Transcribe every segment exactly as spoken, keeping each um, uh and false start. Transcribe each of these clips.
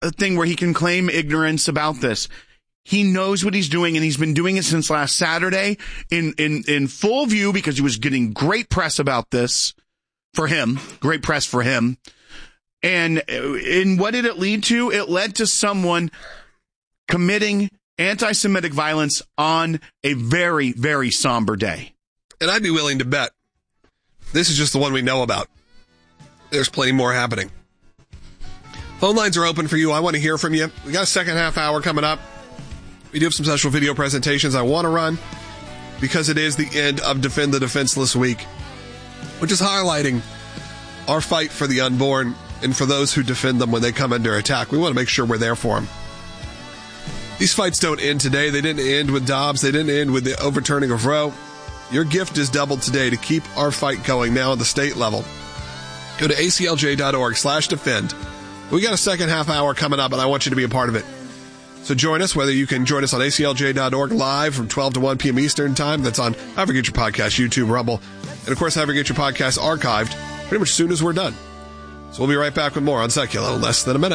a thing where he can claim ignorance about this. He knows what he's doing, and he's been doing it since last Saturday in, in, in full view because he was getting great press about this for him, great press for him. And, and what did it lead to? It led to someone committing anti-Semitic violence on a very, very somber day. And I'd be willing to bet this is just the one we know about. There's plenty more happening. Phone lines are open for you. I want to hear from you. We got a second half hour coming up. We do have some special video presentations I want to run because it is the end of Defend the Defenseless Week, which is highlighting our fight for the unborn and for those who defend them when they come under attack. We want to make sure we're there for them. These fights don't end today. They didn't end with Dobbs. They didn't end with the overturning of Roe. Your gift is doubled today to keep our fight going now at the state level. Go to aclj.org slash defend. We got a second half hour coming up, and I want you to be a part of it. So join us, whether you can join us on A C L J dot org live from twelve to one p.m. Eastern Time. That's on However You Get Your Podcast, YouTube, Rumble. And, of course, However You Get Your Podcast archived pretty much as soon as we're done. So we'll be right back with more on Secular in less than a minute.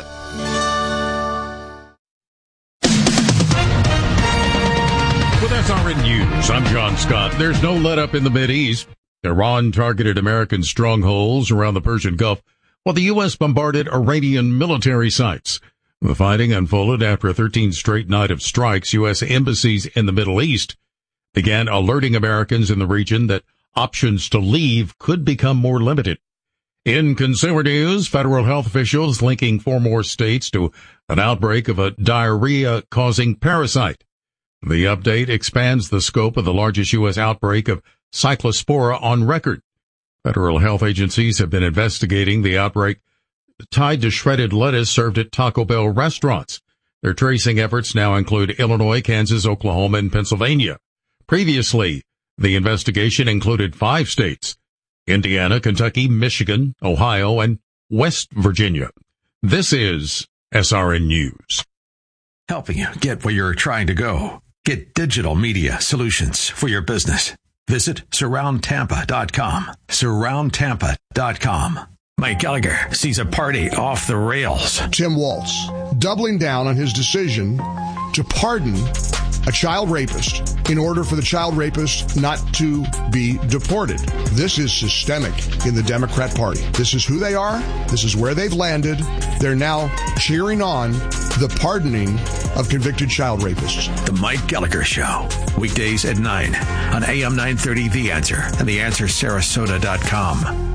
With S R N News, I'm John Scott. There's no let-up in the Mideast. Iran targeted American strongholds around the Persian Gulf, while the U S bombarded Iranian military sites. The fighting unfolded after a thirteen straight night of strikes. U S embassies in the Middle East began alerting Americans in the region that options to leave could become more limited. In consumer news, federal health officials linking four more states to an outbreak of a diarrhea-causing parasite. The update expands the scope of the largest U S outbreak of cyclospora on record. Federal health agencies have been investigating the outbreak tied to shredded lettuce served at Taco Bell restaurants. Their tracing efforts now include Illinois, Kansas, Oklahoma, and Pennsylvania. Previously, the investigation included five states: Indiana, Kentucky, Michigan, Ohio, and West Virginia. This is S R N News. Helping you get where you're trying to go. Get digital media solutions for your business. Visit surround tampa dot com. surround tampa dot com. Mike Gallagher sees a party off the rails. Tim Walz doubling down on his decision to pardon a child rapist in order for the child rapist not to be deported. This is systemic in the Democrat Party. This is who they are. This is where they've landed. They're now cheering on the pardoning of convicted child rapists. The Mike Gallagher Show. Weekdays at nine on A M nine thirty The Answer and the answer sarasota dot com.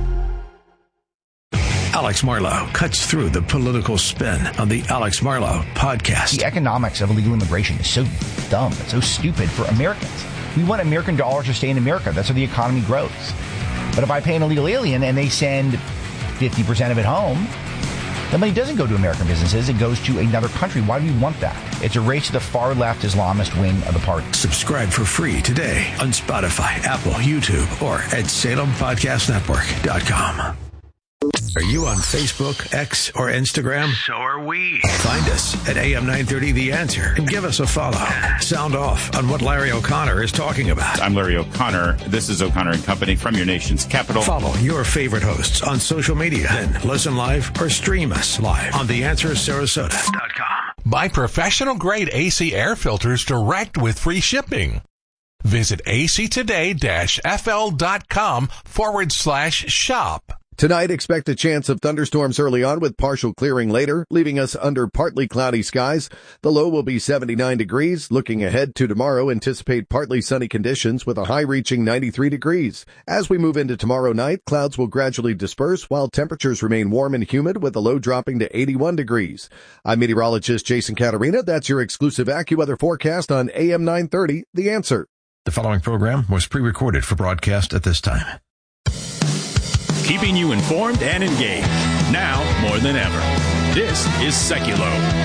Alex Marlow cuts through the political spin on the Alex Marlow Podcast. The economics of illegal immigration is so dumb. It's so stupid for Americans. We want American dollars to stay in America. That's how the economy grows. But if I pay an illegal alien and they send fifty percent of it home, the money doesn't go to American businesses. It goes to another country. Why do we want that? It's a race to the far-left Islamist wing of the party. Subscribe for free today on Spotify, Apple, YouTube, or at salem podcast network dot com. Are you on Facebook, X, or Instagram? So are we. Find us at A M nine thirty The Answer and give us a follow. Sound off on what Larry O'Connor is talking about. I'm Larry O'Connor. This is O'Connor and Company from your nation's capital. Follow your favorite hosts on social media. Then listen live or stream us live on the answer sarasota dot com. Buy professional-grade A C air filters direct with free shipping. Visit actoday-fl.com forward slash shop. Tonight, expect a chance of thunderstorms early on with partial clearing later, leaving us under partly cloudy skies. The low will be seventy-nine degrees. Looking ahead to tomorrow, anticipate partly sunny conditions with a high reaching ninety-three degrees. As we move into tomorrow night, clouds will gradually disperse while temperatures remain warm and humid with the low dropping to eighty-one degrees. I'm meteorologist Jason Catarina. That's your exclusive AccuWeather forecast on A M nine thirty, The Answer. The following program was pre-recorded for broadcast at this time. Keeping you informed and engaged, now more than ever. This is Seculo.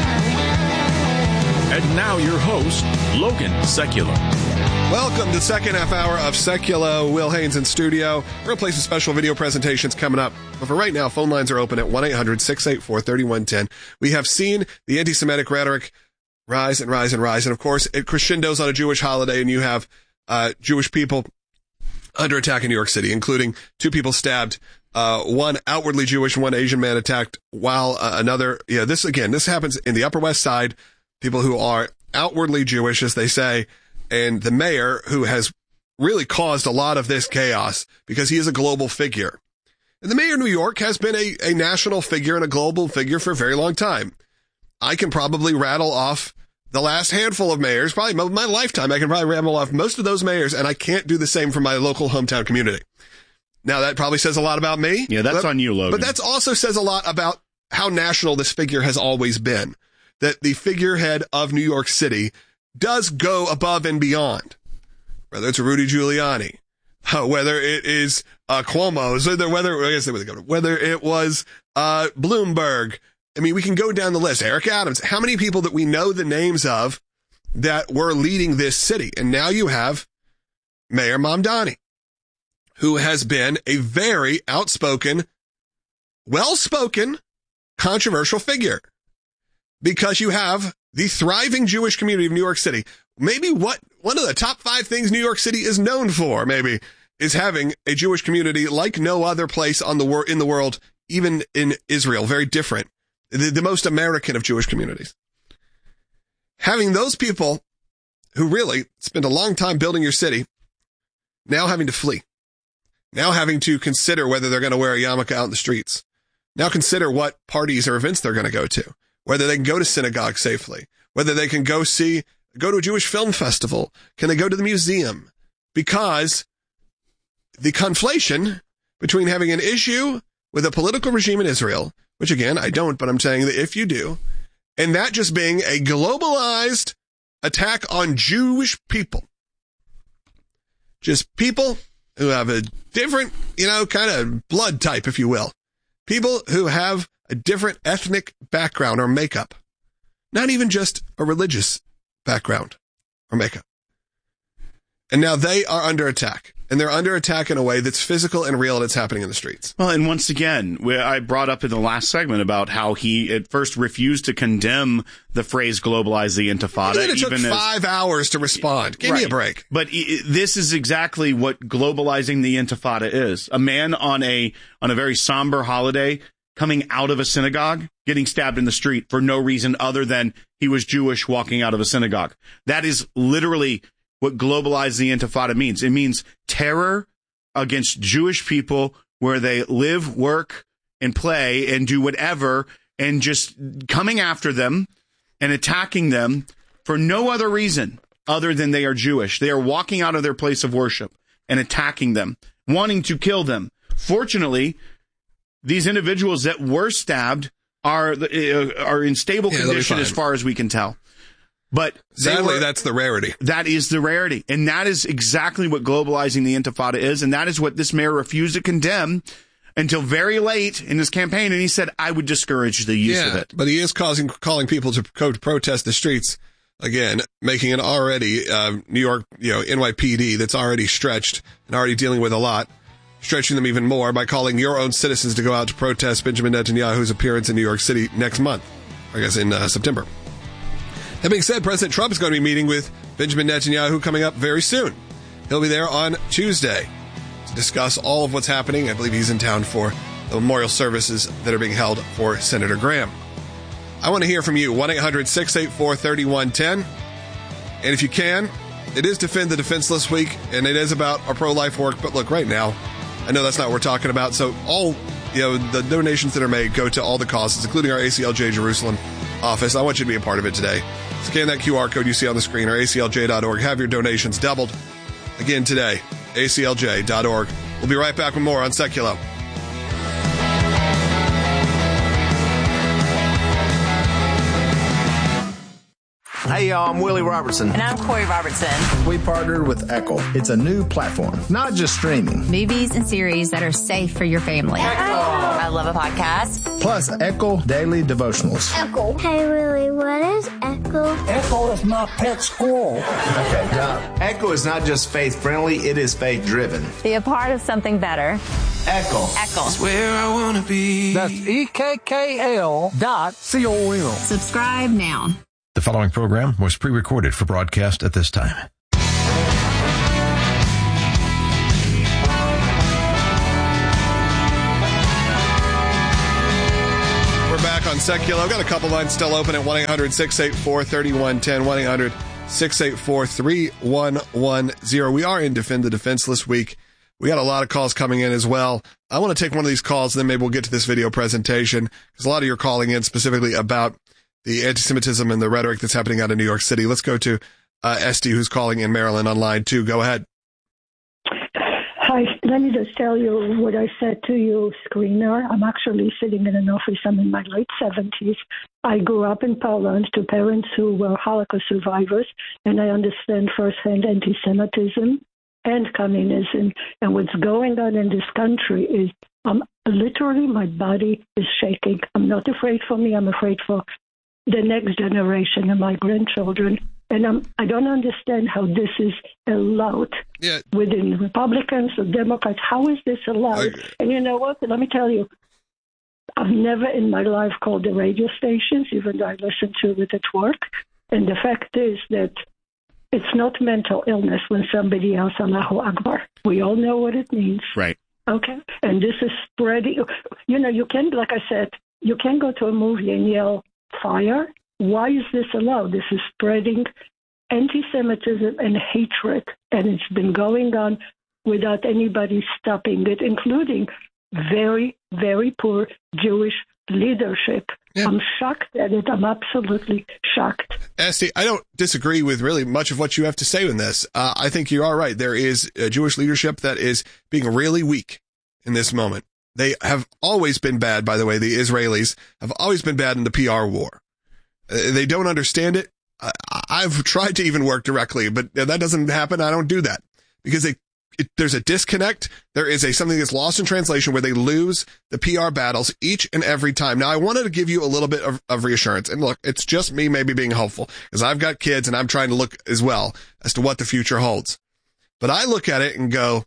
And now your host, Logan Seculo. Welcome to the second half hour of Seculo. Will Haynes in studio. We're going to play some special video presentations coming up. But for right now, phone lines are open at one eight hundred six eight four three one one zero. We have seen the anti-Semitic rhetoric rise and rise and rise. And, of course, it crescendos on a Jewish holiday, and you have uh Jewish people under attack in New York City, including two people stabbed uh, one outwardly Jewish, one Asian man attacked while uh, another, yeah, this again, this happens in the Upper West Side, people who are outwardly Jewish, as they say, and the mayor who has really caused a lot of this chaos because he is a global figure. And the mayor of New York has been a, a national figure and a global figure for a very long time. I can probably rattle off the last handful of mayors, probably my, my lifetime, I can probably rattle off most of those mayors, and I can't do the same for my local hometown community. Now, that probably says a lot about me. Yeah, that's but, on you, Logan. But that also says a lot about how national this figure has always been. That the figurehead of New York City does go above and beyond. Whether it's Rudy Giuliani, whether it is uh, Cuomo's, whether, whether, I guess whether it was uh, Bloomberg. I mean, we can go down the list. Eric Adams. How many people that we know the names of that were leading this city? And now you have Mayor Mamdani, who has been a very outspoken, well-spoken, controversial figure. Because you have the thriving Jewish community of New York City. Maybe what one of the top five things New York City is known for, maybe, is having a Jewish community like no other place on the wor- in the world, even in Israel. Very different. The, the most American of Jewish communities. Having those people who really spent a long time building your city, now having to flee. Now having to consider whether they're going to wear a yarmulke out in the streets. Now consider what parties or events they're going to go to. Whether they can go to synagogue safely, whether they can go see, go to a Jewish film festival, can they go to the museum? Because the conflation between having an issue with a political regime in Israel, which again, I don't, but I'm saying that if you do, and that just being a globalized attack on Jewish people, just people who have a different, you know, kind of blood type, if you will, people who have a different ethnic background or makeup. Not even just a religious background or makeup. And now they are under attack. And they're under attack in a way that's physical and real, and it's happening in the streets. Well, and once again, I brought up in the last segment about how he at first refused to condemn the phrase globalize the Intifada. It took five as, hours to respond. Give right. me a break. But it, this is exactly what globalizing the Intifada is. A man on a on a very somber holiday coming out of a synagogue, getting stabbed in the street for no reason other than he was Jewish walking out of a synagogue. That is literally what globalize the Intifada means. It means terror against Jewish people where they live, work, and play and do whatever, and just coming after them and attacking them for no other reason other than they are Jewish. They are walking out of their place of worship and attacking them, wanting to kill them. Fortunately, these individuals that were stabbed are uh, are in stable yeah, condition as far as we can tell. But sadly, were, that's the rarity. That is the rarity. And that is exactly what globalizing the Intifada is. And that is what this mayor refused to condemn until very late in his campaign. And he said, I would discourage the use yeah, of it. But he is causing, calling people to go to protest the streets. Again, making an already uh, New York, you know, N Y P D that's already stretched and already dealing with a lot, stretching them even more by calling your own citizens to go out to protest Benjamin Netanyahu's appearance in New York City next month. I guess in uh, September. That being said, President Trump is going to be meeting with Benjamin Netanyahu coming up very soon. He'll be there on Tuesday to discuss all of what's happening. I believe he's in town for the memorial services that are being held for Senator Graham. I want to hear from you, one eight hundred six eight four three one one zero. And if you can, it is Defend the Defenseless Week, and it is about our pro-life work. But look, right now, I know that's not what we're talking about. So all, you know, the donations that are made go to all the causes, including our A C L J Jerusalem office. I want you to be a part of it today. Scan that Q R code you see on the screen, or A C L J dot org. Have your donations doubled. Again today, A C L J dot org. We'll be right back with more on Seculo. Hey, y'all, I'm Willie Robertson. And I'm Corey Robertson. We partnered with Echo. It's a new platform, not just streaming. Movies and series that are safe for your family. Echo. I love a podcast. Plus, Echo Daily Devotionals. Echo. Hey, Willie, what is Echo? Echo is not pet squirrel. Okay, now, Echo is not just faith-friendly, it is faith-driven. Be a part of something better. Echo. Echo. It's where I want to be. That's E K K L dot C O M. Subscribe now. The following program was pre-recorded for broadcast at this time. John Seculo. Got a couple lines still open at one eight hundred six eight four three one one zero, one eight hundred six eight four three one one zero. We are in Defend the Defenseless week. We got a lot of calls coming in as well. I want to take one of these calls, then maybe we'll get to this video presentation, because a lot of you are calling in specifically about the anti-Semitism and the rhetoric that's happening out in New York City. Let's go to uh, Esty, who's calling in Maryland on line two. Go ahead. Hi, let me just tell you what I said to you, screener. I'm actually sitting in an office. I'm in my late seventies. I grew up in Poland to parents who were Holocaust survivors, and I understand firsthand anti-Semitism and communism. And what's going on in this country is um, literally my body is shaking. I'm not afraid for me. I'm afraid for the next generation and my grandchildren. And um, I don't understand how this is allowed yeah. within Republicans or Democrats. How is this allowed? I, and you know what? Let me tell you, I've never in my life called the radio stations, even though I listen to it at work. And the fact is that it's not mental illness when somebody yells Allahu Akbar. We all know what it means. Right. Okay. And this is spreading. You know, you can, like I said, you can go to a movie and yell fire. Why is this allowed? This is spreading anti-Semitism and hatred, and it's been going on without anybody stopping it, including very, very poor Jewish leadership. Yeah. I'm shocked at it. I'm absolutely shocked. Esty, I don't disagree with really much of what you have to say in this. Uh, I think you are right. There is a Jewish leadership that is being really weak in this moment. They have always been bad, by the way. The Israelis have always been bad in the P R war. Uh, they don't understand it. I, I've tried to even work directly, but that doesn't happen. I don't do that because they It, there's a disconnect. There is a something that's lost in translation where they lose the P R battles each and every time. Now, I wanted to give you a little bit of, of reassurance. And look, it's just me maybe being hopeful because I've got kids and I'm trying to look as well as to what the future holds. But I look at it and go,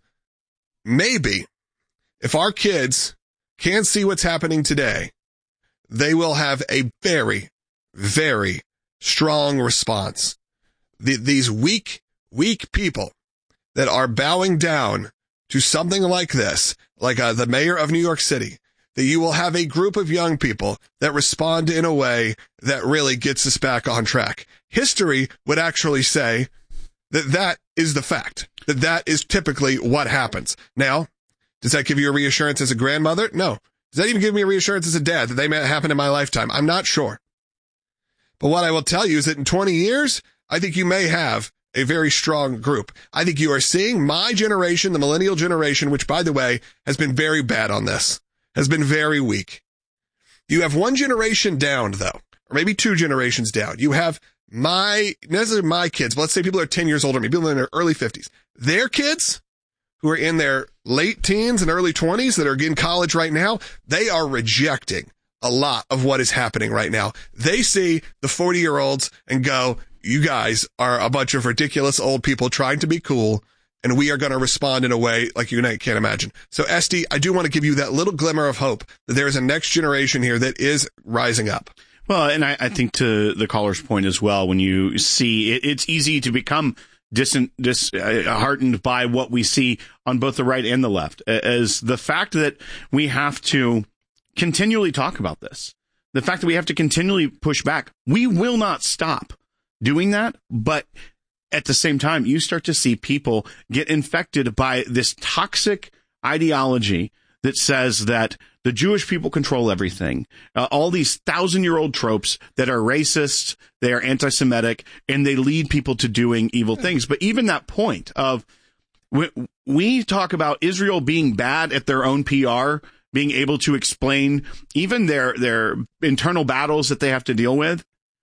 maybe if our kids can't see what's happening today, they will have a very, very strong response. The, these weak, weak people that are bowing down to something like this, like uh, the mayor of New York City, that you will have a group of young people that respond in a way that really gets us back on track. History would actually say that that is the fact, that that is typically what happens. Now, does that give you a reassurance as a grandmother? No. Does that even give me a reassurance as a dad that they may happen in my lifetime? I'm not sure. But what I will tell you is that in twenty years, I think you may have a very strong group. I think you are seeing my generation, the millennial generation, which, by the way, has been very bad on this, has been very weak. You have one generation down, though, or maybe two generations down. You have my, not necessarily my kids, but let's say people are ten years older than me, people in their early fifties. Their kids, who are in their late teens and early twenties that are in college right now, they are rejecting a lot of what is happening right now. They see the forty-year-olds and go, you guys are a bunch of ridiculous old people trying to be cool, and we are going to respond in a way like you can't imagine. So, Esty, I do want to give you that little glimmer of hope that there is a next generation here that is rising up. Well, and I, I think to the caller's point as well, when you see it, it's easy to become disheartened dis, uh, by what we see on both the right and the left, as the fact that we have to continually talk about this, the fact that we have to continually push back. We will not stop doing that, but at the same time, you start to see people get infected by this toxic ideology that says that the Jewish people control everything. Uh, all these thousand-year-old tropes that are racist, they are anti-Semitic, and they lead people to doing evil things. But even that point of we, we talk about Israel being bad at their own P R, being able to explain even their their internal battles that they have to deal with.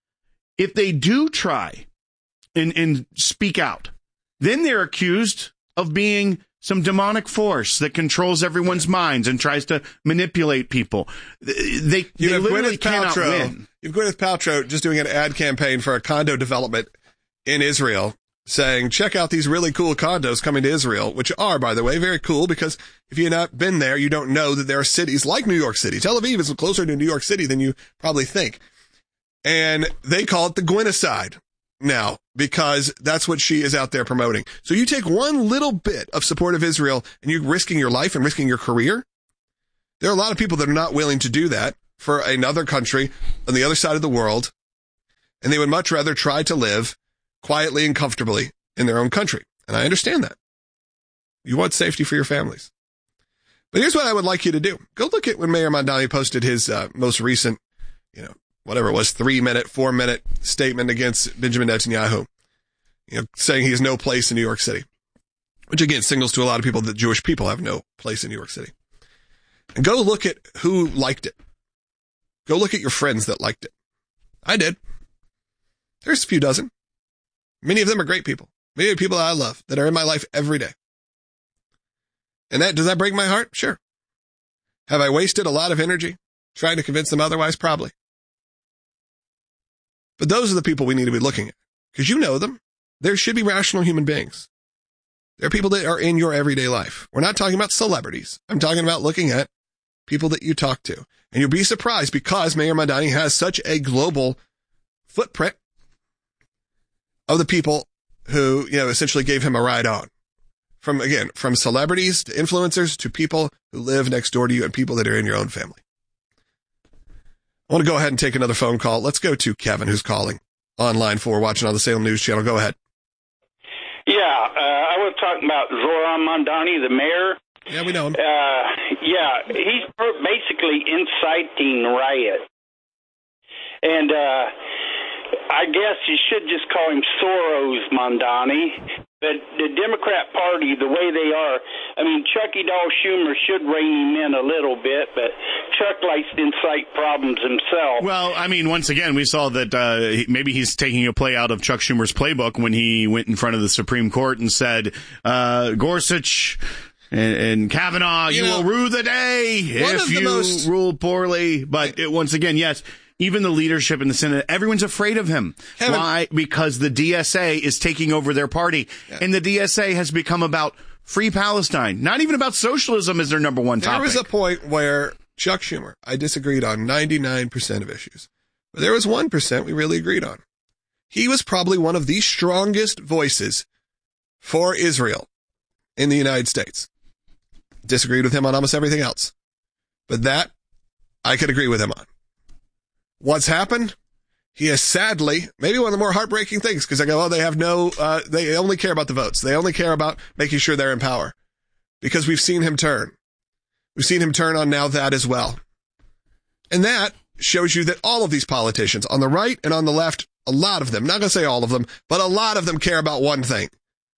If they do try and, and speak out, then they're accused of being some demonic force that controls everyone's minds and tries to manipulate people. They, you they have literally Gwyneth cannot Paltrow, win. You have Gwyneth Paltrow just doing an ad campaign for a condo development in Israel, saying, check out these really cool condos coming to Israel, which are, by the way, very cool, because if you've not been there, you don't know that there are cities like New York City. Tel Aviv is closer to New York City than you probably think. And they call it the Gwynocide now, because that's what she is out there promoting. So you take one little bit of support of Israel and you're risking your life and risking your career. There are a lot of people that are not willing to do that. for another country on the other side of the world, and they would much rather try to live quietly and comfortably in their own country. And I understand that. You want safety for your families. But here's what I would like you to do. Go look at when Mayor Mamdani posted his uh, most recent, you know, whatever it was, three-minute, four-minute statement against Benjamin Netanyahu, you know, saying he has no place in New York City, which, again, signals to a lot of people that Jewish people have no place in New York City. And go look at who liked it. Go look at your friends that liked it. I did. There's a few dozen. Many of them are great people. Many of the people that I love that are in my life every day. And that, does that break my heart? Sure. Have I wasted a lot of energy trying to convince them otherwise? Probably. But those are the people we need to be looking at. Because you know them. There should be rational human beings. There are people that are in your everyday life. We're not talking about celebrities. I'm talking about looking at people that you talk to. And you'll be surprised because Mayor Mamdani has such a global footprint of the people who, you know, essentially gave him a ride on. From, again, from celebrities to influencers to people who live next door to you and people that are in your own family. I want to go ahead and take another phone call. Let's go to Kevin, who's calling online for watching on the Salem News Channel. Go ahead. Yeah, uh, I was talking about Zoran Mamdani, the mayor. Yeah, we know him. Uh, yeah, he's basically inciting riot. And uh, I guess you should just call him Soros Mamdani. But the Democrat Party, the way they are, I mean, Chucky Doll Schumer should rein him in a little bit, but Chuck likes to incite problems himself. Well, I mean, once again, we saw that uh, maybe he's taking a play out of Chuck Schumer's playbook when he went in front of the Supreme Court and said, uh, Gorsuch and, and Kavanaugh, you, you know, will rue the day if you most... rule poorly. But it, once again, yes. Even the leadership in the Senate, everyone's afraid of him. Kevin. Why? Because the D S A is taking over their party. Yeah. And the D S A has become about free Palestine, not even about socialism as their number one topic. There was a point where Chuck Schumer, I disagreed on ninety-nine percent of issues. But there was one percent we really agreed on. He was probably one of the strongest voices for Israel in the United States. Disagreed with him on almost everything else. But that, I could agree with him on. What's happened? He has sadly, maybe one of the more heartbreaking things, because I go, oh, they have no, uh, they only care about the votes. They only care about making sure they're in power. Because we've seen him turn. We've seen him turn on now that as well. And that shows you that all of these politicians, on the right and on the left, a lot of them, not going to say all of them, but a lot of them care about one thing.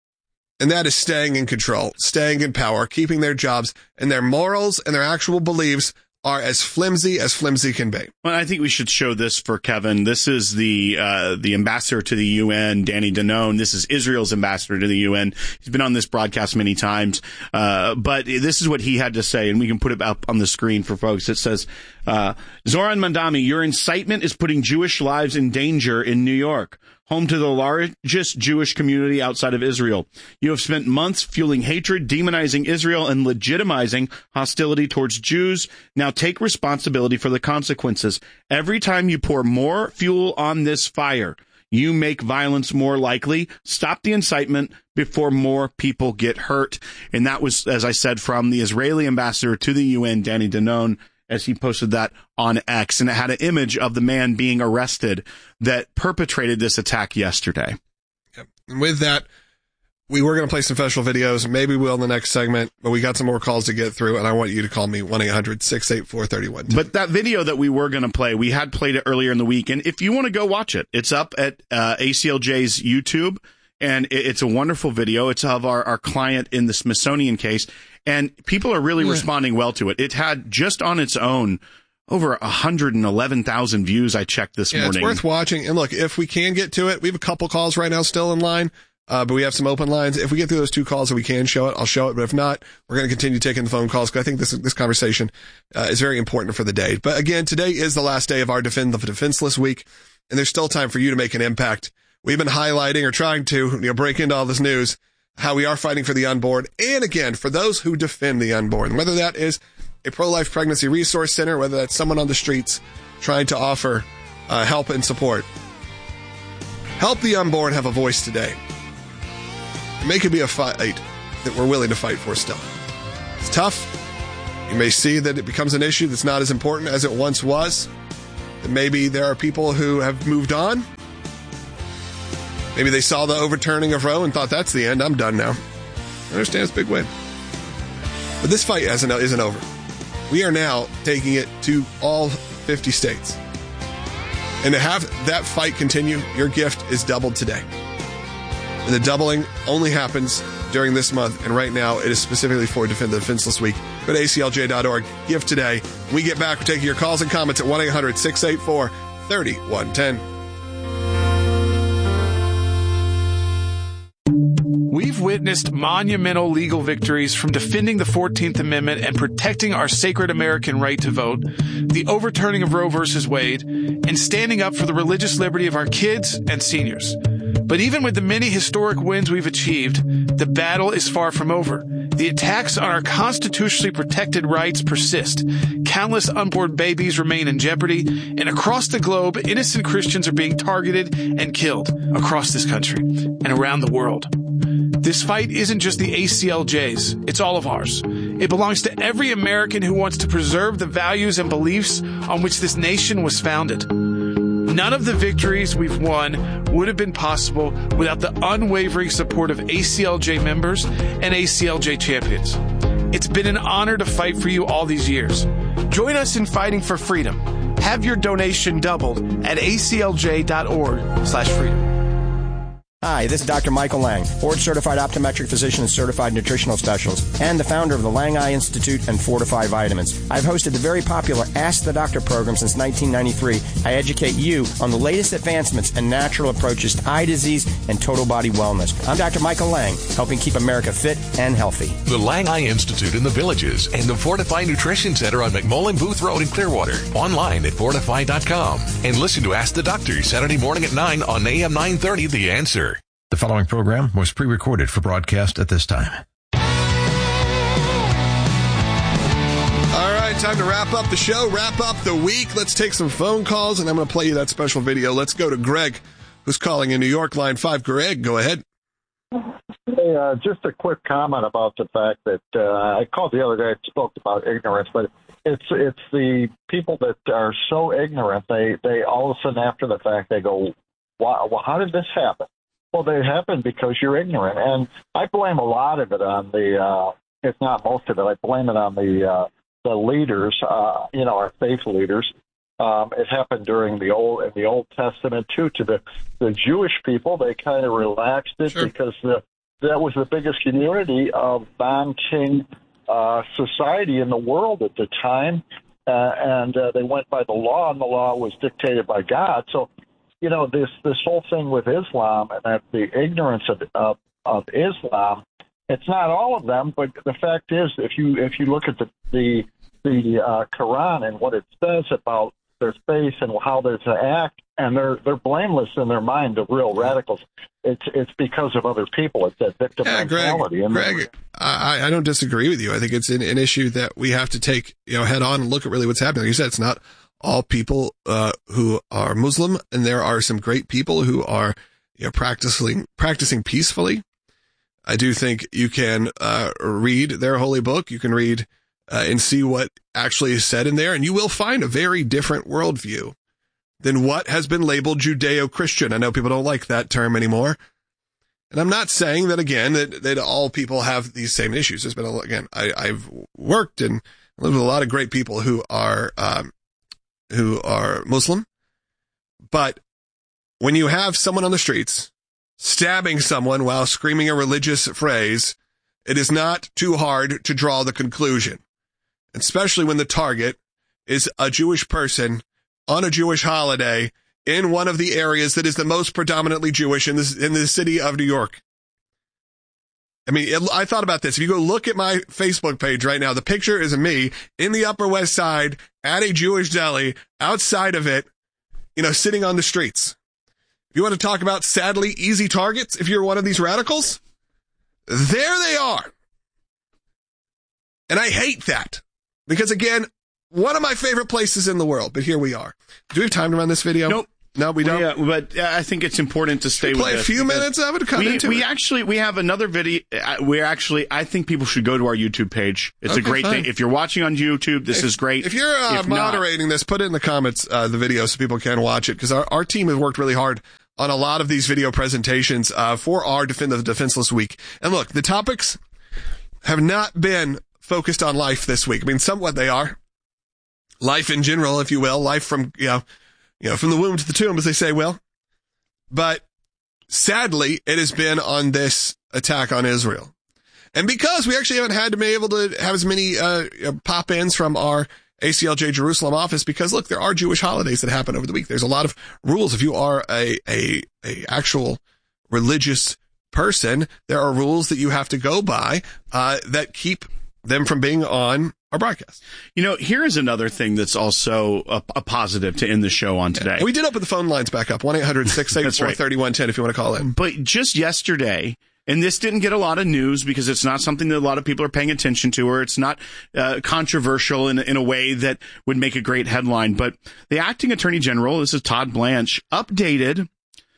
And that is staying in control, staying in power, keeping their jobs, and their morals and their actual beliefs are as flimsy as flimsy can be. Well, I think we should show this for Kevin. This is the uh, the ambassador to the U N, Danny Danon. This is Israel's ambassador to the U N. He's been on this broadcast many times, uh, but this is what he had to say, and we can put it up on the screen for folks. It says, uh, Zoran Mamdani, your incitement is putting Jewish lives in danger in New York, home to the largest Jewish community outside of Israel. You have spent months fueling hatred, demonizing Israel, and legitimizing hostility towards Jews. Now take responsibility for the consequences. Every time you pour more fuel on this fire, you make violence more likely. Stop the incitement before more people get hurt. And that was, as I said, from the Israeli ambassador to the U N, Danny Danon, as he posted that on X, and it had an image of the man being arrested that perpetrated this attack yesterday. Yep. And with that, we were going to play some special videos. Maybe we'll in the next segment, but we got some more calls to get through, and I want you to call me one eight hundred six eight four three one two. But that video that we were going to play, we had played it earlier in the week, and if you want to go watch it, it's up at uh, A C L J's YouTube, and it, it's a wonderful video. It's of our, our client in the Smithsonian case. And people are really yeah. responding well to it. It had just on its own over one hundred eleven thousand views. I checked this yeah, morning. It's worth watching. And look, if we can get to it, we have a couple calls right now still in line, uh, but we have some open lines. If we get through those two calls and we can show it, I'll show it. But if not, we're going to continue taking the phone calls because I think this this conversation uh, is very important for the day. But again, today is the last day of our Defend the Defenseless week, and there's still time for you to make an impact. We've been highlighting or trying to you know, break into all this news, how we are fighting for the unborn, and again, for those who defend the unborn, whether that is a pro-life pregnancy resource center, whether that's someone on the streets trying to offer uh, help and support. Help the unborn have a voice today. Make it be a fight that we're willing to fight for still. It's tough. You may see that it becomes an issue that's not as important as it once was. And maybe there are people who have moved on. Maybe they saw the overturning of Roe and thought, that's the end. I'm done now. I understand it's a big win. But this fight isn't, isn't over. We are now taking it to all fifty states. And to have that fight continue, your gift is doubled today. And the doubling only happens during this month. And right now, it is specifically for Defend the Defenseless Week. Go to A C L J dot org. Give today. When we get back, we're taking your calls and comments at one eight hundred six eight four three one one zero. We've witnessed monumental legal victories from defending the fourteenth Amendment and protecting our sacred American right to vote, the overturning of Roe versus Wade, and standing up for the religious liberty of our kids and seniors. But even with the many historic wins we've achieved, the battle is far from over. The attacks on our constitutionally protected rights persist. Countless unborn babies remain in jeopardy, and across the globe, innocent Christians are being targeted and killed across this country and around the world. This fight isn't just the A C L J's, it's all of ours. It belongs to every American who wants to preserve the values and beliefs on which this nation was founded. None of the victories we've won would have been possible without the unwavering support of A C L J members and A C L J champions. It's been an honor to fight for you all these years. Join us in fighting for freedom. Have your donation doubled at A C L J dot org slash freedom. Hi, this is Doctor Michael Lang, board-certified optometric physician and certified nutritional specialist, and the founder of the Lang Eye Institute and Fortify Vitamins. I've hosted the very popular Ask the Doctor program since nineteen ninety-three. I educate you on the latest advancements and natural approaches to eye disease and total body wellness. I'm Doctor Michael Lang, helping keep America fit and healthy. The Lang Eye Institute in the Villages and the Fortify Nutrition Center on McMullen Booth Road in Clearwater. Online at fortify dot com. And listen to Ask the Doctor Saturday morning at nine on A M nine thirty The Answer. The following program was pre-recorded for broadcast at this time. All right, time to wrap up the show, wrap up the week. Let's take some phone calls, and I'm going to play you that special video. Let's go to Greg, who's calling in New York, line five. Greg, go ahead. Hey, uh, just a quick comment about the fact that uh, I called the other day and spoke about ignorance, but it's it's the people that are so ignorant, they, they all of a sudden after the fact, they go, wow, well, how did this happen? Well, they happen because you're ignorant, and I blame a lot of it on the, uh, if not most of it, I blame it on the uh, the leaders, uh, you know, our faith leaders. Um, it happened during the old in the Old Testament too. To the the Jewish people, they kind of relaxed it sure. because the, that was the biggest community of non-king uh, society in the world at the time, uh, and uh, they went by the law, and the law was dictated by God. So. You know, this this whole thing with Islam and that the ignorance of, of of Islam, it's not all of them, but the fact is, if you if you look at the the, the uh, Quran and what it says about their faith and how they're to act, and they're they're blameless in their mind, the real radicals. It's it's because of other people. It's that victim yeah, mentality. Greg, Greg I, I don't disagree with you. I think it's an, an issue that we have to take you know head on and look at really what's happening. Like you said, it's not all people uh, who are Muslim, and there are some great people who are you know, practicing practicing peacefully. I do think you can uh, read their holy book. You can read uh, and see what actually is said in there, and you will find a very different worldview than what has been labeled Judeo-Christian. I know people don't like that term anymore. And I'm not saying that, again, that, that all people have these same issues. There's been, a, again, I, I've worked and lived with a lot of great people who are um, who are Muslim. But when you have someone on the streets stabbing someone while screaming a religious phrase, it is not too hard to draw the conclusion, especially when the target is a Jewish person on a Jewish holiday in one of the areas that is the most predominantly Jewish in this, in the city of New York. I mean, it, I thought about this. If you go look at my Facebook page right now, the picture is of me in the Upper West Side at a Jewish deli, outside of it, you know, sitting on the streets. If you want to talk about sadly easy targets, if you're one of these radicals, there they are. And I hate that because, again, one of my favorite places in the world, but here we are. Do we have time to run this video? Nope. No, we don't. Yeah, but I think it's important to stay Should with play this. a few minutes of it to cut we, into we it. actually, we have another video. We're actually, I think people should go to our YouTube page. It's Okay, a great fine. thing. If you're watching on YouTube, this if, is great. If you're uh, If not- moderating this, put it in the comments, uh, the video, so people can watch it, because our, our team has worked really hard on a lot of these video presentations uh, for our Defend the Defenseless Week. And look, the topics have not been focused on life this week. I mean, somewhat they are. Life in general, if you will. Life from, you know, you know, from the womb to the tomb, as they say, Will. But sadly, it has been on this attack on Israel. And because we actually haven't had to be able to have as many uh, pop-ins from our A C L J Jerusalem office, because look, there are Jewish holidays that happen over the week. There's a lot of rules. If you are a, a, a actual religious person, there are rules that you have to go by, uh, that keep them from being on our broadcast. You know, here is another thing that's also a, a positive to end the show on today. And we did open the phone lines back up, one eight hundred six eight four three one one zero if you want to call in. But just yesterday, and this didn't get a lot of news because it's not something that a lot of people are paying attention to, or it's not uh, controversial in, in a way that would make a great headline. But the acting attorney general, this is Todd Blanche, updated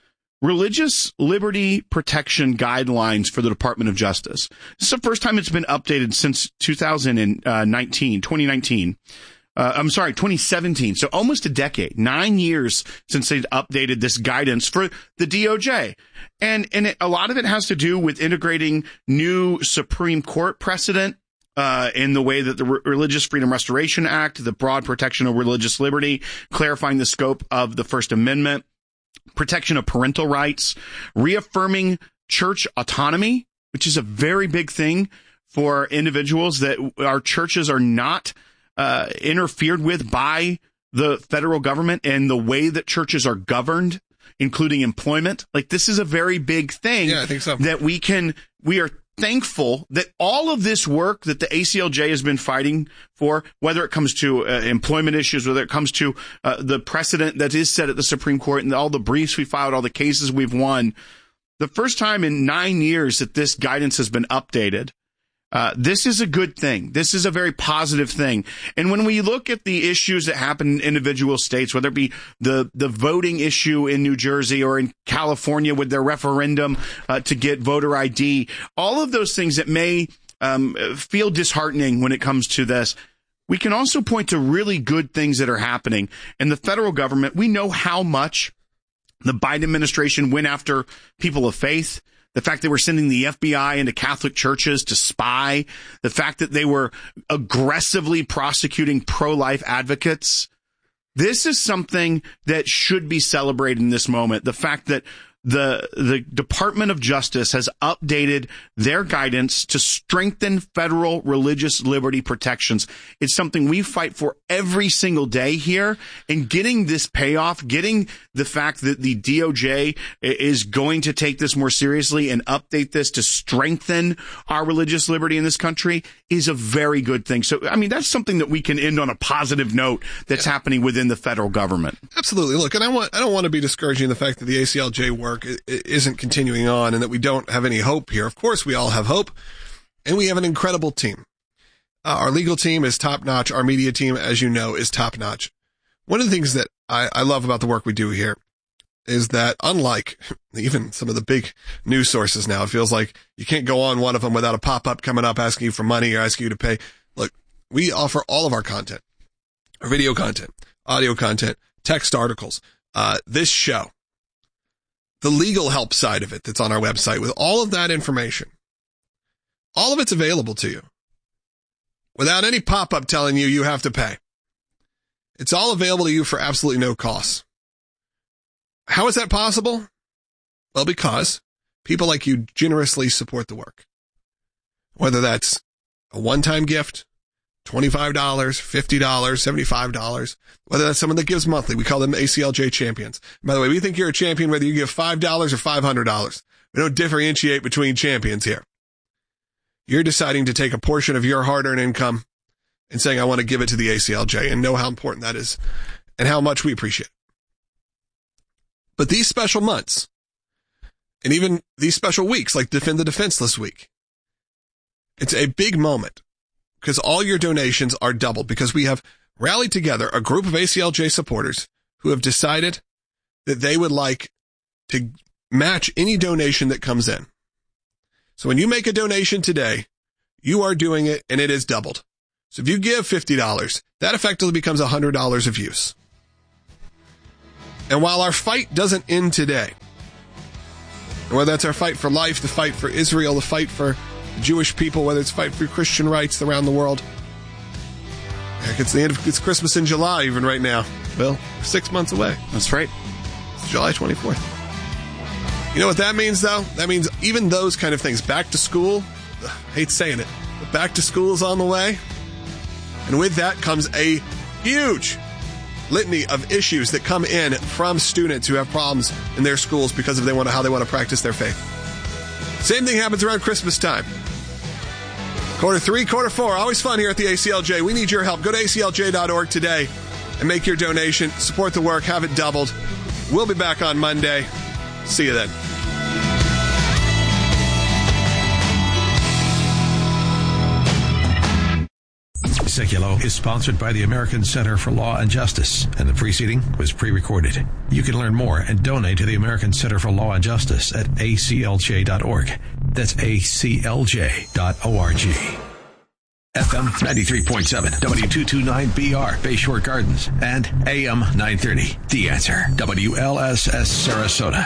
religious liberty protection guidelines for the Department of Justice. This is the first time it's been updated since two thousand nineteen, twenty nineteen. Uh, I'm sorry, twenty seventeen. So almost a decade, nine years since they updated this guidance for the D O J. And, and it, a lot of it has to do with integrating new Supreme Court precedent, uh, in the way that the Re- Religious Freedom Restoration Act, the broad protection of religious liberty, clarifying the scope of the First Amendment, protection of parental rights, reaffirming church autonomy, which is a very big thing for individuals, that our churches are not uh, interfered with by the federal government and the way that churches are governed, including employment. Like, this is a very big thing. Yeah, I think so. That we can, we are thankful that all of this work that the A C L J has been fighting for, whether it comes to uh, employment issues, whether it comes to uh, the precedent that is set at the Supreme Court and all the briefs we filed, all the cases we've won, the first time in nine years that this guidance has been updated. Uh, this is a good thing. This is a very positive thing. And when we look at the issues that happen in individual states, whether it be the, the voting issue in New Jersey or in California with their referendum uh, to get voter I D, all of those things that may um, feel disheartening when it comes to this, we can also point to really good things that are happening. And the federal government, we know how much the Biden administration went after people of faith. The fact that we're sending the F B I into Catholic churches to spy, the fact that they were aggressively prosecuting pro-life advocates. This is something that should be celebrated in this moment. The fact that the the Department of Justice has updated their guidance to strengthen federal religious liberty protections. It's something we fight for every single day here, and getting this payoff, getting the fact that the D O J is going to take this more seriously and update this to strengthen our religious liberty in this country is a very good thing. So, I mean, that's something that we can end on a positive note that's yeah. happening within the federal government. Absolutely. Look, and I want, I don't want to be discouraging the fact that the A C L J work isn't continuing on and that we don't have any hope here. Of course, we all have hope, and we have an incredible team. Uh, our legal team is top notch. Our media team, as you know, is top notch. One of the things that I, I love about the work we do here is that, unlike even some of the big news sources now, it feels like you can't go on one of them without a pop-up coming up asking you for money or asking you to pay. Look, we offer all of our content, our video content, audio content, text articles, uh, this show, the legal help side of it that's on our website with all of that information. All of it's available to you without any pop-up telling you you have to pay. It's all available to you for absolutely no cost. How is that possible? Well, because people like you generously support the work. Whether that's a one-time gift, twenty-five dollars, fifty dollars, seventy-five dollars, whether that's someone that gives monthly. We call them A C L J champions. By the way, we think you're a champion whether you give five dollars or five hundred dollars. We don't differentiate between champions here. You're deciding to take a portion of your hard-earned income and saying, I want to give it to the A C L J, and know how important that is and how much we appreciate it. But these special months, and even these special weeks like Defend the Defenseless Week, it's a big moment because all your donations are doubled because we have rallied together a group of A C L J supporters who have decided that they would like to match any donation that comes in. So when you make a donation today, you are doing it and it is doubled. So if you give fifty dollars, that effectively becomes one hundred dollars of use. And while our fight doesn't end today, whether that's our fight for life, the fight for Israel, the fight for the Jewish people, whether it's fight for Christian rights around the world, heck, it's the end of, it's Christmas in July even right now. Well, we're six months away. That's right. It's July twenty-fourth. You know what that means, though? That means even those kind of things, back to school, ugh, I hate saying it, but back to school is on the way. And with that comes a huge litany of issues that come in from students who have problems in their schools because of they want to, how they want to practice their faith. Same thing happens around Christmas time. Quarter three, quarter four, always fun here at the A C L J. We need your help. Go to A C L J dot org today and make your donation. Support the work. Have it doubled. We'll be back on Monday. See you then. Seculo is sponsored by the American Center for Law and Justice, and the preceding was pre-recorded. You can learn more and donate to the American Center for Law and Justice at A C L J dot org. That's A C L J dot org. F M ninety-three point seven, W two twenty-nine B R, Bayshore Gardens, and A M nine thirty, The Answer, W L S S Sarasota.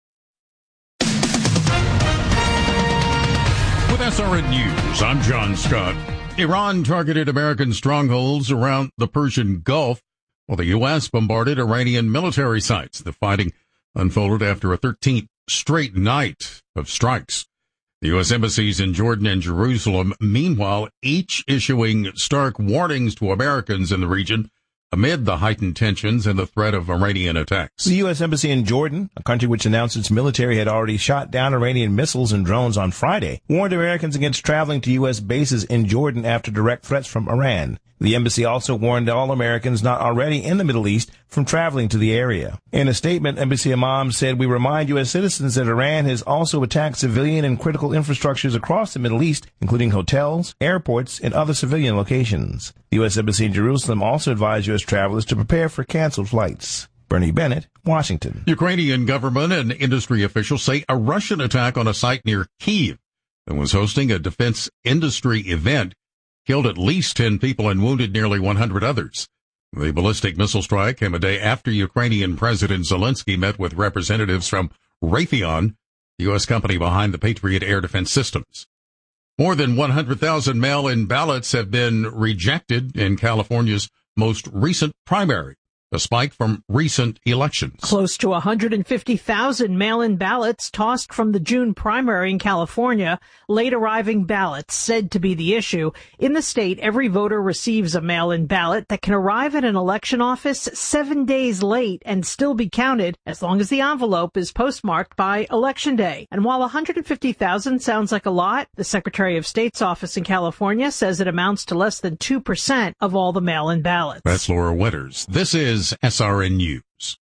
With S R N News, I'm John Scott. Iran targeted American strongholds around the Persian Gulf, while the U S bombarded Iranian military sites. The fighting unfolded after a thirteenth straight night of strikes. The U S embassies in Jordan and Jerusalem, meanwhile, each issuing stark warnings to Americans in the region amid the heightened tensions and the threat of Iranian attacks. The U S embassy in Jordan, a country which announced its military had already shot down Iranian missiles and drones on Friday, warned Americans against traveling to U S bases in Jordan after direct threats from Iran. The embassy also warned all Americans not already in the Middle East from traveling to the area. In a statement, Embassy Imam said, "We remind U S citizens that Iran has also attacked civilian and critical infrastructures across the Middle East, including hotels, airports, and other civilian locations." The U S Embassy in Jerusalem also advised U S travelers to prepare for canceled flights. Bernie Bennett, Washington. Ukrainian government and industry officials say a Russian attack on a site near Kyiv that was hosting a defense industry event killed at least ten people and wounded nearly one hundred others. The ballistic missile strike came a day after Ukrainian President Zelensky met with representatives from Raytheon, the U S company behind the Patriot air defense systems. More than one hundred thousand mail-in ballots have been rejected in California's most recent primary, a spike from recent elections. Close to one hundred fifty thousand mail-in ballots tossed from the June primary in California. Late arriving ballots said to be the issue. In the state, every voter receives a mail-in ballot that can arrive at an election office seven days late and still be counted as long as the envelope is postmarked by Election Day. And while one hundred fifty thousand sounds like a lot, the Secretary of State's office in California says it amounts to less than two percent of all the mail-in ballots. That's Laura Winters. This is S R N News.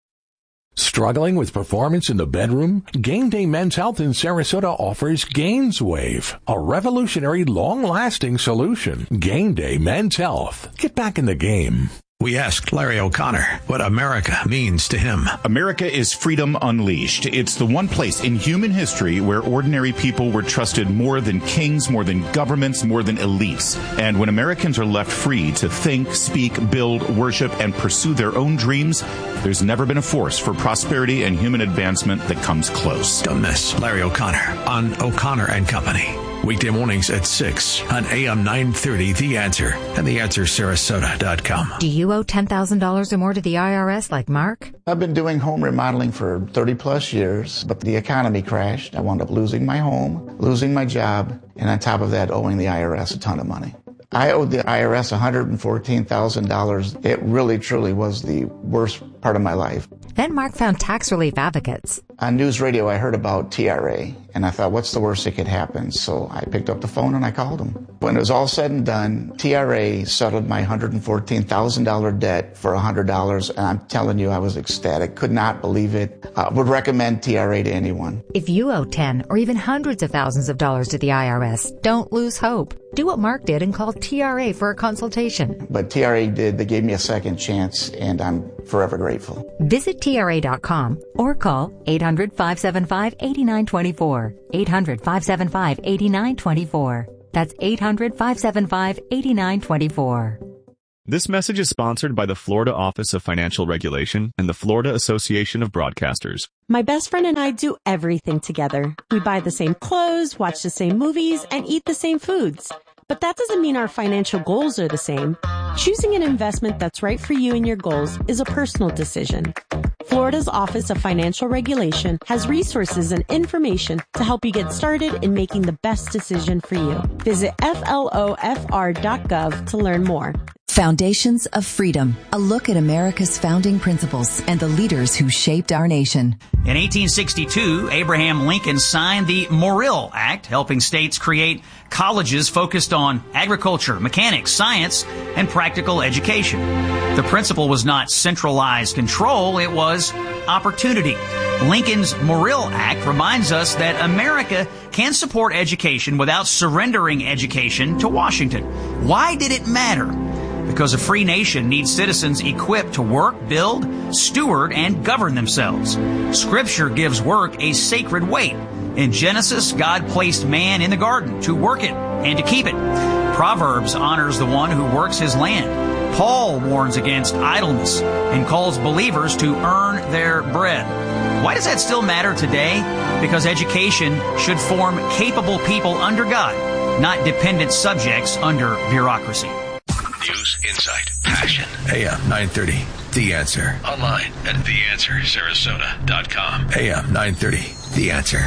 Struggling with performance in the bedroom? Game Day Men's Health in Sarasota offers GainsWave, a revolutionary, long-lasting solution. Game Day Men's Health. Get back in the game. We asked Larry O'Connor what America means to him. America is freedom unleashed. It's the one place in human history where ordinary people were trusted more than kings, more than governments, more than elites. And when Americans are left free to think, speak, build, worship, and pursue their own dreams, there's never been a force for prosperity and human advancement that comes close. Don't miss Larry O'Connor on O'Connor and Company. Weekday mornings at six on A M nine thirty, The Answer, and the answer sarasota dot com. Do you owe ten thousand dollars or more to the I R S like Mark? I've been doing home remodeling for thirty plus years, but the economy crashed. I wound up losing my home, losing my job, and on top of that, owing the I R S a ton of money. I owed the I R S one hundred fourteen thousand dollars. It really, truly was the worst part of my life. Then Mark found Tax Relief Advocates. On news radio, I heard about T R A, and I thought, what's the worst that could happen? So I picked up the phone and I called them. When it was all said and done, T R A settled my one hundred fourteen thousand dollars debt for one hundred dollars, and I'm telling you, I was ecstatic. Could not believe it. Uh, would recommend T R A to anyone. If you owe ten or even hundreds of thousands of dollars to the I R S, don't lose hope. Do what Mark did and call T R A for a consultation. But T R A did. They gave me a second chance, and I'm forever grateful. Visit T R A dot com or call eight hundred, five seven five, eight nine two four. eight hundred, five seven five, eight nine two four. That's eight hundred, five seven five, eight nine two four. This message is sponsored by the Florida Office of Financial Regulation and the Florida Association of Broadcasters. My best friend and I do everything together. We buy the same clothes, watch the same movies, and eat the same foods. But that doesn't mean our financial goals are the same. Choosing an investment that's right for you and your goals is a personal decision. Florida's Office of Financial Regulation has resources and information to help you get started in making the best decision for you. Visit F L O F R dot gov to learn more. Foundations of Freedom, a look at America's founding principles and the leaders who shaped our nation. In eighteen sixty-two, Abraham Lincoln signed the Morrill Act, helping states create colleges focused on agriculture, mechanics, science, and practical education. The principle was not centralized control, it was opportunity. Lincoln's Morrill Act reminds us that America can support education without surrendering education to Washington. Why did it matter? Because a free nation needs citizens equipped to work, build, steward, and govern themselves. Scripture gives work a sacred weight. In Genesis, God placed man in the garden to work it and to keep it. Proverbs honors the one who works his land. Paul warns against idleness and calls believers to earn their bread. Why does that still matter today? Because education should form capable people under God, not dependent subjects under bureaucracy. News, insight, passion. A M nine thirty, The Answer. Online at the answer sarasota dot com. A M nine thirty, The Answer.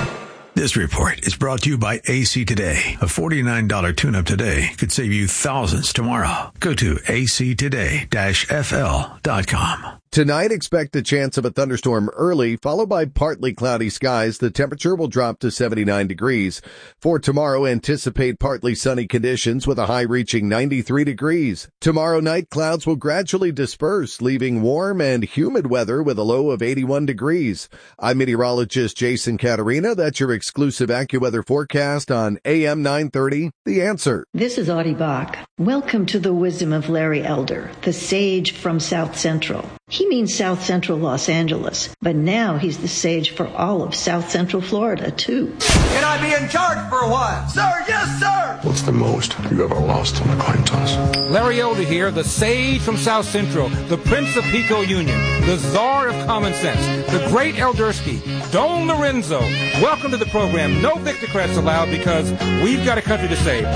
This report is brought to you by A C Today. A forty-nine dollars tune-up today could save you thousands tomorrow. Go to A C today dash F L dot com. Tonight, expect a chance of a thunderstorm early, followed by partly cloudy skies. The temperature will drop to seventy-nine degrees. For tomorrow, anticipate partly sunny conditions with a high reaching ninety-three degrees. Tomorrow night, clouds will gradually disperse, leaving warm and humid weather with a low of eighty-one degrees. I'm meteorologist Jason Caterina. That's your exclusive AccuWeather forecast on A M nine thirty, The Answer. This is Audie Bach. Welcome to the wisdom of Larry Elder, the sage from South Central. He means South Central Los Angeles, but now he's the sage for all of South Central Florida, too. Can I be in charge for a while? Sir, yes, sir! What's the most you ever lost on a coin toss? Larry Elder here, the sage from South Central, the Prince of Pico Union, the czar of common sense, the great Eldersky, Don Lorenzo. Welcome to the program. No Victor Crest allowed because we've got a country to save.